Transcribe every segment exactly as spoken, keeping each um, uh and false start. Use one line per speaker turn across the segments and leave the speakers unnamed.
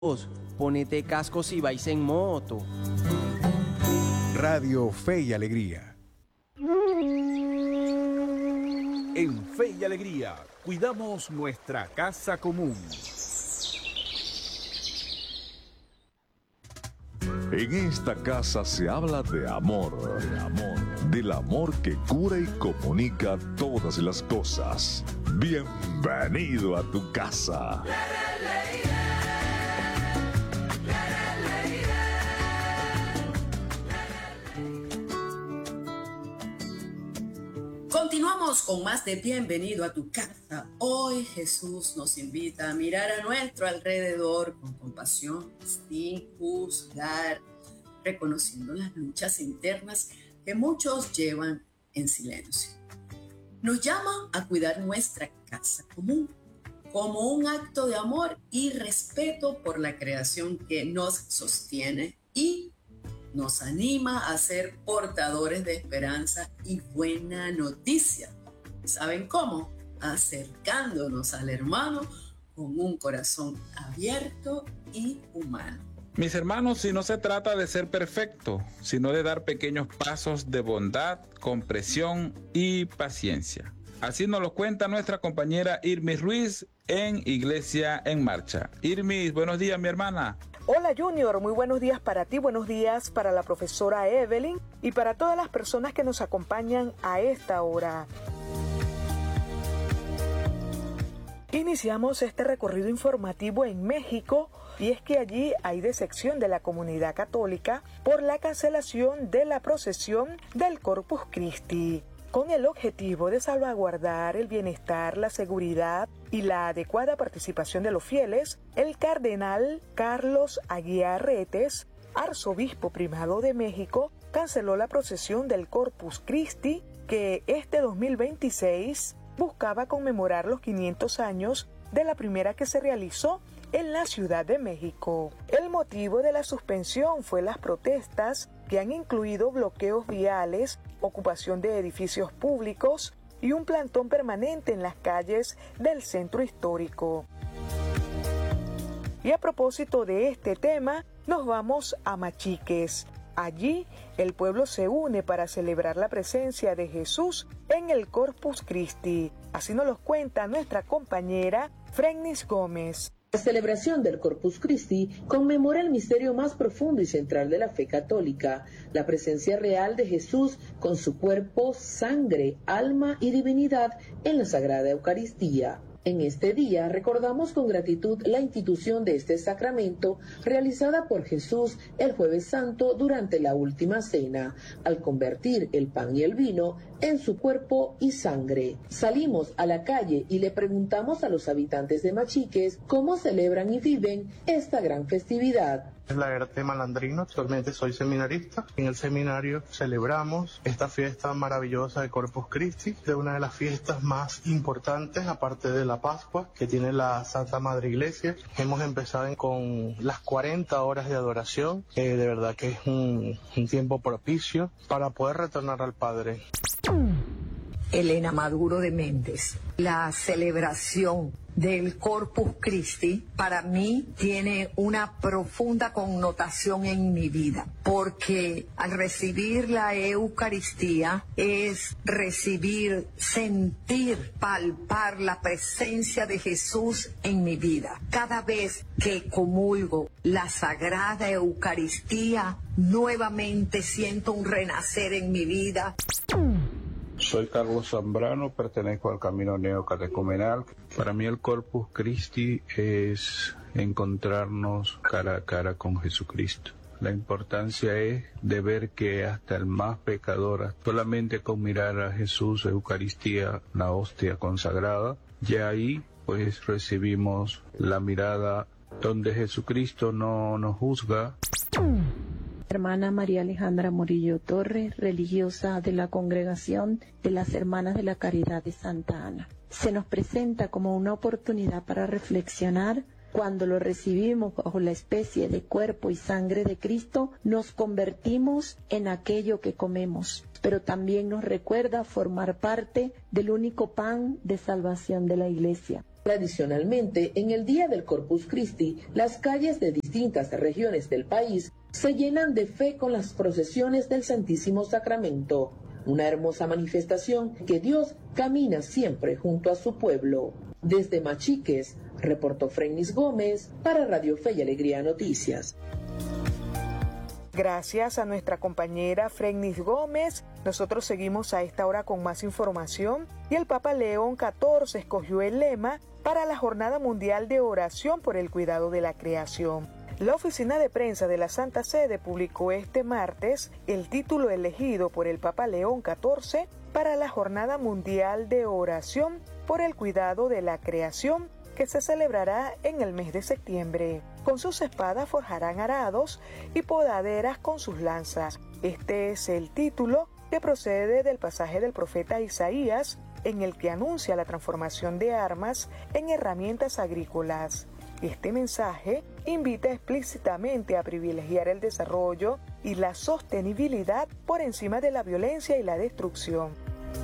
Ponete casco si vais en moto.
Radio Fe y Alegría.
En Fe y Alegría, cuidamos nuestra casa común.
En esta casa se habla de amor, de amor, del amor que cura y comunica todas las cosas. Bienvenido a tu casa.
Continuamos con más de Bienvenido a tu casa. Hoy Jesús nos invita a mirar a nuestro alrededor con compasión, sin juzgar, reconociendo las luchas internas que muchos llevan en silencio. Nos llama a cuidar nuestra casa común como un acto de amor y respeto por la creación que nos sostiene y nos anima a ser portadores de esperanza y buena noticia. ¿Saben cómo? Acercándonos al hermano con un corazón abierto y humano.
Mis hermanos, si no se trata de ser perfecto, sino de dar pequeños pasos de bondad, comprensión y paciencia. Así nos lo cuenta nuestra compañera Irmis Ruiz en Iglesia en Marcha. Irmis, buenos días, mi hermana.
Hola Junior, muy buenos días para ti, buenos días para la profesora Evelyn y para todas las personas que nos acompañan a esta hora. Iniciamos este recorrido informativo en México y es que allí hay decepción de la comunidad católica por la cancelación de la procesión del Corpus Christi. Con el objetivo de salvaguardar el bienestar, la seguridad y la adecuada participación de los fieles, el cardenal Carlos Aguiar Retes, arzobispo primado de México, canceló la procesión del Corpus Christi que este dos mil veintiséis buscaba conmemorar los quinientos años de la primera que se realizó en la Ciudad de México. El motivo de la suspensión fue las protestas que han incluido bloqueos viales, ocupación de edificios públicos y un plantón permanente en las calles del centro histórico. Y a propósito de este tema, nos vamos a Machiques. Allí, el pueblo se une para celebrar la presencia de Jesús en el Corpus Christi. Así nos lo cuenta nuestra compañera Frennis Gómez.
La celebración del Corpus Christi conmemora el misterio más profundo y central de la fe católica, la presencia real de Jesús con su cuerpo, sangre, alma y divinidad en la Sagrada Eucaristía. En este día recordamos con gratitud la institución de este sacramento realizada por Jesús el Jueves Santo durante la Última Cena, al convertir el pan y el vino en su cuerpo y sangre. Salimos a la calle y le preguntamos a los habitantes de Machiques cómo celebran y viven esta gran festividad.
Es la Erte Malandrino, actualmente soy seminarista. En el seminario celebramos esta fiesta maravillosa de Corpus Christi, de una de las fiestas más importantes, aparte de la Pascua, que tiene la Santa Madre Iglesia. Hemos empezado con las cuarenta horas de adoración, eh, de verdad que es un, un tiempo propicio para poder retornar al Padre.
Elena Maduro de Méndez. La celebración del Corpus Christi para mí tiene una profunda connotación en mi vida, porque al recibir la Eucaristía es recibir, sentir, palpar la presencia de Jesús en mi vida. Cada vez que comulgo la Sagrada Eucaristía, nuevamente siento un renacer en mi vida.
Soy Carlos Zambrano, pertenezco al Camino Neocatecumenal. Para mí el Corpus Christi es encontrarnos cara a cara con Jesucristo. La importancia es de ver que hasta el más pecador, solamente con mirar a Jesús, Eucaristía, la hostia consagrada, ya ahí pues recibimos la mirada donde Jesucristo no nos juzga.
Hermana María Alejandra Murillo Torres, religiosa de la Congregación de las Hermanas de la Caridad de Santa Ana. Se nos presenta como una oportunidad para reflexionar. Cuando lo recibimos bajo la especie de cuerpo y sangre de Cristo, nos convertimos en aquello que comemos, pero también nos recuerda formar parte del único pan de salvación de la Iglesia.
Tradicionalmente, en el Día del Corpus Christi, las calles de distintas regiones del país se llenan de fe con las procesiones del Santísimo Sacramento, una hermosa manifestación que Dios camina siempre junto a su pueblo. Desde Machiques, reportó Frenis Gómez para Radio Fe y Alegría Noticias.
Gracias a nuestra compañera Frenis Gómez, nosotros seguimos a esta hora con más información y el Papa León catorce escogió el lema para la Jornada Mundial de Oración por el Cuidado de la Creación. La oficina de prensa de la Santa Sede publicó este martes el título elegido por el Papa León catorce para la Jornada Mundial de Oración por el Cuidado de la Creación, que se celebrará en el mes de septiembre. Con sus espadas forjarán arados y podaderas con sus lanzas. Este es el título que procede del pasaje del profeta Isaías, en el que anuncia la transformación de armas en herramientas agrícolas. Este mensaje invita explícitamente a privilegiar el desarrollo y la sostenibilidad por encima de la violencia y la destrucción.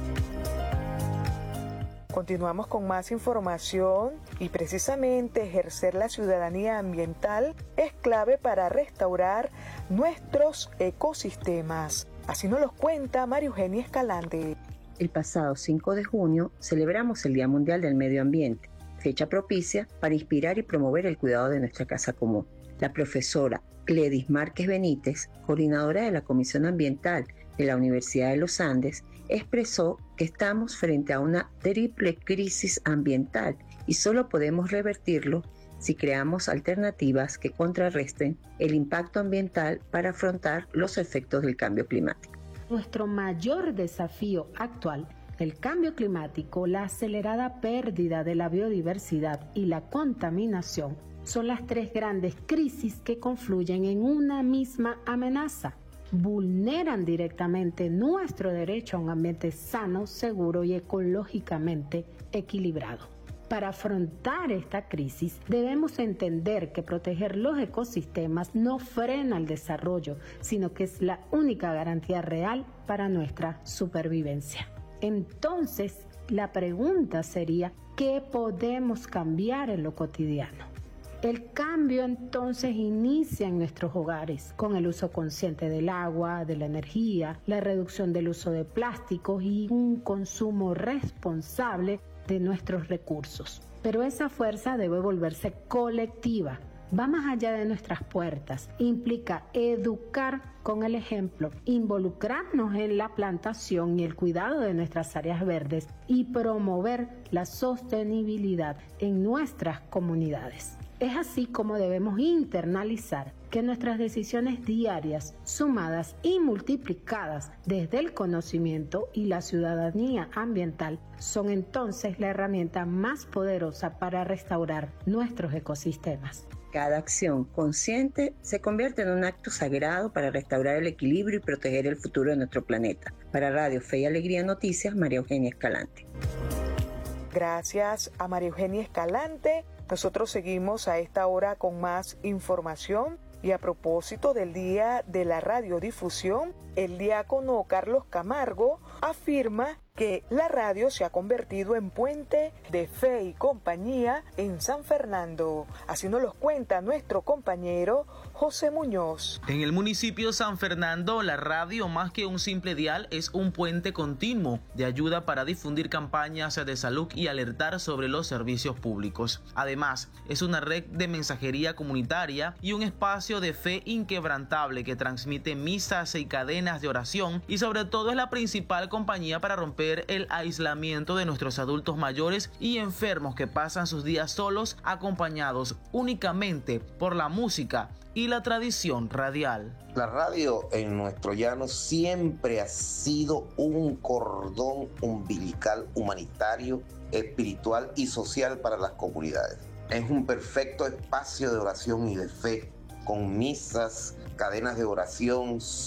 Continuamos con más información y precisamente ejercer la ciudadanía ambiental es clave para restaurar nuestros ecosistemas. Así nos lo cuenta María Eugenia Escalante.
El pasado cinco de junio celebramos el Día Mundial del Medio Ambiente, fecha propicia para inspirar y promover el cuidado de nuestra casa común. La profesora Gledis Márquez Benítez, coordinadora de la Comisión Ambiental de la Universidad de los Andes, expresó que estamos frente a una triple crisis ambiental y solo podemos revertirlo si creamos alternativas que contrarresten el impacto ambiental para afrontar los efectos del cambio climático.
Nuestro mayor desafío actual, el cambio climático, la acelerada pérdida de la biodiversidad y la contaminación, son las tres grandes crisis que confluyen en una misma amenaza. Vulneran directamente nuestro derecho a un ambiente sano, seguro y ecológicamente equilibrado. Para afrontar esta crisis, debemos entender que proteger los ecosistemas no frena el desarrollo, sino que es la única garantía real para nuestra supervivencia. Entonces, la pregunta sería, ¿qué podemos cambiar en lo cotidiano? El cambio entonces inicia en nuestros hogares, con el uso consciente del agua, de la energía, la reducción del uso de plásticos y un consumo responsable de nuestros recursos. Pero esa fuerza debe volverse colectiva, va más allá de nuestras puertas, implica educar con el ejemplo, involucrarnos en la plantación y el cuidado de nuestras áreas verdes y promover la sostenibilidad en nuestras comunidades. Es así como debemos internalizar que nuestras decisiones diarias, sumadas y multiplicadas desde el conocimiento y la ciudadanía ambiental, son entonces la herramienta más poderosa para restaurar nuestros ecosistemas.
Cada acción consciente se convierte en un acto sagrado para restaurar el equilibrio y proteger el futuro de nuestro planeta. Para Radio Fe y Alegría Noticias, María Eugenia Escalante.
Gracias a María Eugenia Escalante. Nosotros seguimos a esta hora con más información y a propósito del Día de la Radiodifusión, el diácono Carlos Camargo afirma que la radio se ha convertido en puente de fe y compañía en San Fernando. Así nos lo cuenta nuestro compañero José Muñoz.
En el municipio San Fernando, la radio, más que un simple dial, es un puente continuo de ayuda para difundir campañas de salud y alertar sobre los servicios públicos. Además, es una red de mensajería comunitaria y un espacio de fe inquebrantable que transmite misas y cadenas de oración, y sobre todo es la principal compañía para romper el aislamiento de nuestros adultos mayores y enfermos que pasan sus días solos, acompañados únicamente por la música y la tradición radial.
La radio en nuestro llano siempre ha sido un cordón umbilical humanitario, espiritual y social para las comunidades. Es un perfecto espacio de oración y de fe, con misas, cadenas de oración, sostenidas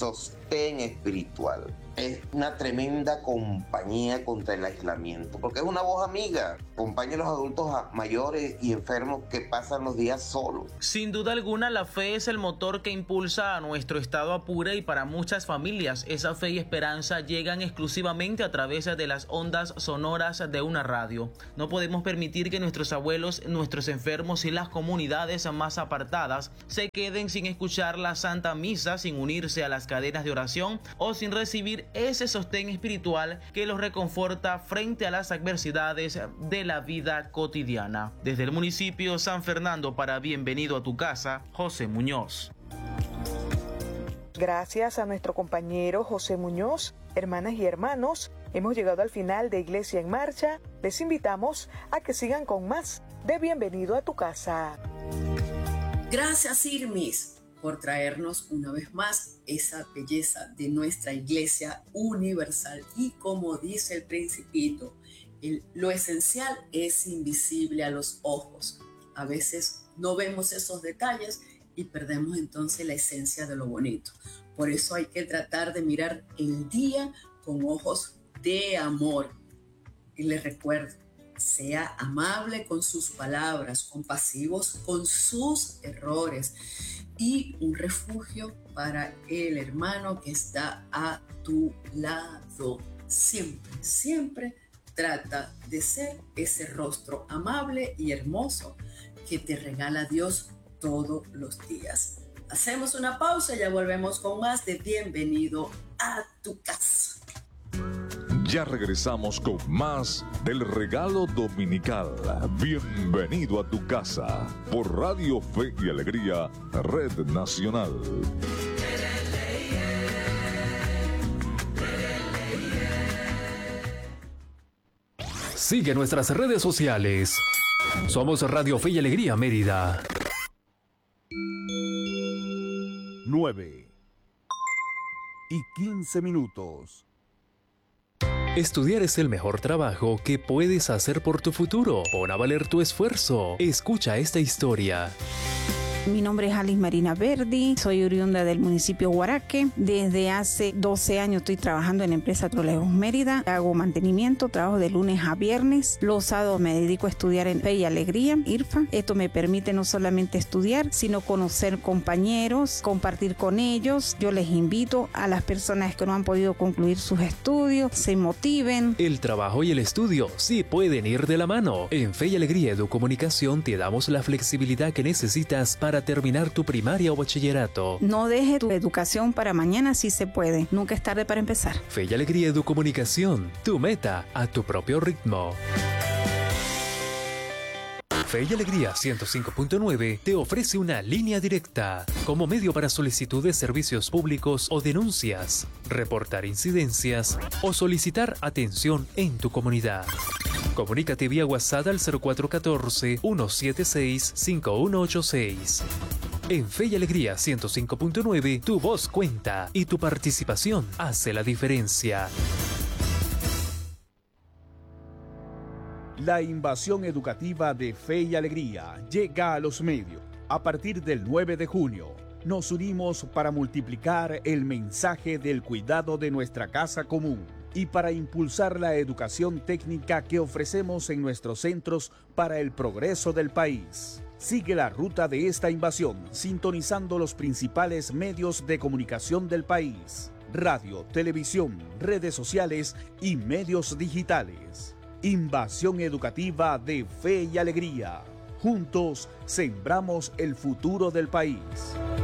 sostén espiritual. Es una tremenda compañía contra el aislamiento, porque es una voz amiga. Acompaña a los adultos mayores y enfermos que pasan los días solos.
Sin duda alguna, la fe es el motor que impulsa a nuestro estado apure, y para muchas familias esa fe y esperanza llegan exclusivamente a través de las ondas sonoras de una radio. No podemos permitir que nuestros abuelos, nuestros enfermos y las comunidades más apartadas se queden sin escuchar la Santa Misa, sin unirse a las cadenas de oración o sin recibir ese sostén espiritual que los reconforta frente a las adversidades de la vida cotidiana. Desde el municipio San Fernando, para Bienvenido a tu Casa, José Muñoz.
Gracias a nuestro compañero José Muñoz. Hermanas y hermanos, hemos llegado al final de Iglesia en Marcha. Les invitamos a que sigan con más de Bienvenido a tu Casa.
Gracias, Irmis, por traernos una vez más esa belleza de nuestra Iglesia universal. Y como dice el Principito, el, lo esencial es invisible a los ojos. A veces no vemos esos detalles y perdemos entonces la esencia de lo bonito. Por eso hay que tratar de mirar el día con ojos de amor. Y les recuerdo, sea amable con sus palabras, compasivos con sus errores, y un refugio para el hermano que está a tu lado. Siempre, siempre trata de ser ese rostro amable y hermoso que te regala Dios todos los días. Hacemos una pausa y ya volvemos con más de Bienvenido a tu Casa.
Ya regresamos con más del regalo dominical. Bienvenido a tu casa por Radio Fe y Alegría, Red Nacional.
Sigue nuestras redes sociales. Somos Radio Fe y Alegría Mérida.
nueve y quince minutos.
Estudiar es el mejor trabajo que puedes hacer por tu futuro. Pon a valer tu esfuerzo. Escucha esta historia.
Mi nombre es Alice Marina Verdi, soy oriunda del municipio Guaraque. Desde hace doce años estoy trabajando en la empresa Trolejos Mérida. Hago mantenimiento, trabajo de lunes a viernes. Los sábados me dedico a estudiar en Fe y Alegría, I R F A. Esto me permite no solamente estudiar, sino conocer compañeros, compartir con ellos. Yo les invito a las personas que no han podido concluir sus estudios, se motiven.
El trabajo y el estudio sí pueden ir de la mano. En Fe y Alegría Educomunicación te damos la flexibilidad que necesitas para para terminar tu primaria o bachillerato.
No deje tu educación para mañana si se puede. Nunca es tarde para empezar.
Fe y Alegría Educomunicación, tu meta a tu propio ritmo. Fe y Alegría ciento cinco punto nueve te ofrece una línea directa como medio para solicitud de servicios públicos o denuncias, reportar incidencias o solicitar atención en tu comunidad. Comunícate vía WhatsApp al cero cuatro uno cuatro, uno siete seis, cinco uno ocho seis. En Fe y Alegría ciento cinco punto nueve, tu voz cuenta y tu participación hace la diferencia.
La invasión educativa de Fe y Alegría llega a los medios. A partir del nueve de junio, nos unimos para multiplicar el mensaje del cuidado de nuestra casa común y para impulsar la educación técnica que ofrecemos en nuestros centros para el progreso del país. Sigue la ruta de esta invasión sintonizando los principales medios de comunicación del país: radio, televisión, redes sociales y medios digitales. Invasión educativa de Fe y Alegría. Juntos sembramos el futuro del país.